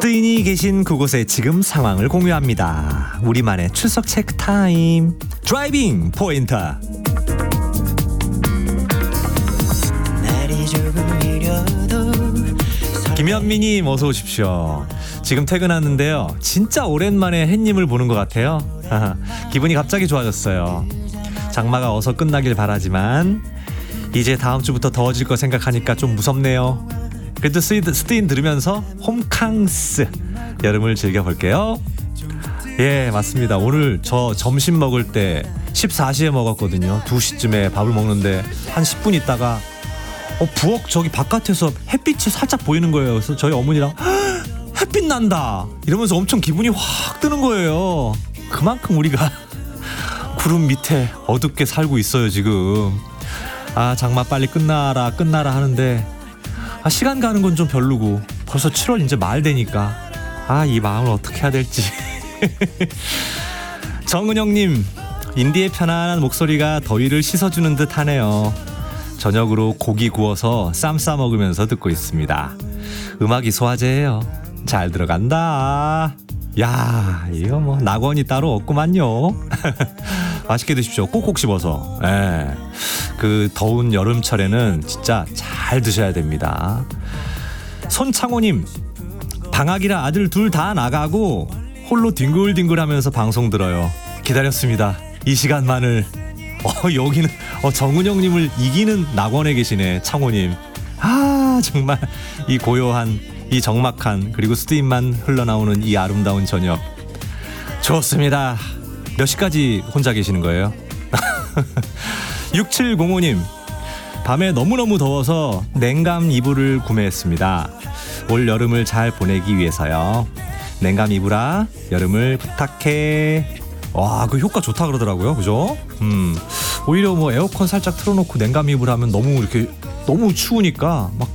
스트인이 계신 그곳에 지금 상황을 공유합니다. 우리만의 출석 체크 타임. 드라이빙 포인트. 김현미님 어서 오십시오. 지금 퇴근하는데요. 진짜 오랜만에 햇님을 보는 것 같아요. 기분이 갑자기 좋아졌어요. 장마가 어서 끝나길 바라지만 이제 다음 주부터 더워질 거 생각하니까 좀 무섭네요. 그래도 스테인 들으면서 홈캉스 여름을 즐겨볼게요. 예, 맞습니다. 오늘 저 점심 먹을 때 14시에 먹었거든요. 2시쯤에 밥을 먹는데 한 10분 있다가 부엌 저기 바깥에서 햇빛이 살짝 보이는 거예요. 그래서 저희 어머니랑 햇빛 난다 이러면서 엄청 기분이 확 드는 거예요. 그만큼 우리가 구름 밑에 어둡게 살고 있어요 지금. 장마 빨리 끝나라 하는데 시간 가는 건 좀 별로고 벌써 7월 이제 말 되니까 이 마음을 어떻게 해야 될지. 정은영님, 인디의 편안한 목소리가 더위를 씻어주는 듯 하네요. 저녁으로 고기 구워서 쌈 싸 먹으면서 듣고 있습니다. 음악이 소화제예요. 잘 들어간다. 야, 이거 뭐 낙원이 따로 없구만요. 맛있게 드십시오. 꼭꼭 씹어서. 그 더운 여름철에는 진짜 잘 드셔야 됩니다. 손창호님, 방학이라 아들 둘 다 나가고 홀로 뒹굴뒹굴하면서 방송 들어요. 기다렸습니다. 이 시간만을. 여기는 정은영님을 이기는 낙원에 계시네. 창호님. 정말 이 고요한, 이 적막한, 그리고 스트임만 흘러나오는 이 아름다운 저녁 좋습니다. 몇 시까지 혼자 계시는 거예요? 6705님, 밤에 너무너무 더워서 냉감 이불을 구매했습니다. 올 여름을 잘 보내기 위해서요. 냉감 이불아, 여름을 부탁해. 와, 그 효과 좋다 그러더라고요. 그죠? 오히려 뭐 에어컨 살짝 틀어놓고 냉감 이불 하면 너무 추우니까 막